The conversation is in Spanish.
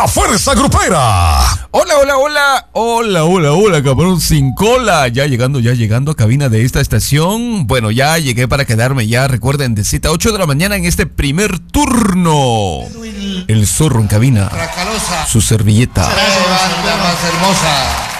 ¡A fuerza grupera! Hola, hola, hola, hola, hola, hola, cabrón sin cola. Ya llegando a cabina de esta estación. Bueno, ya llegué para quedarme ya. Recuerden, de 7 a 8 de la mañana en este primer turno. El zorro en cabina. Su servilleta. Será la banda más hermosa.